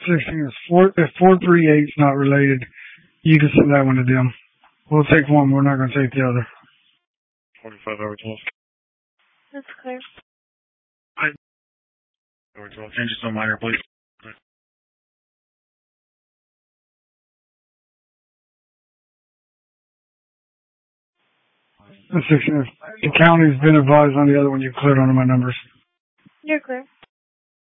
16 is if 438 is not related, you can send that one to them. We'll take one. We're not going to take the other. 45 hour 12. That's clear. Hour 12. Changes so minor, please. The 16 is the county's been advised on the other one. You cleared on my numbers. You're clear.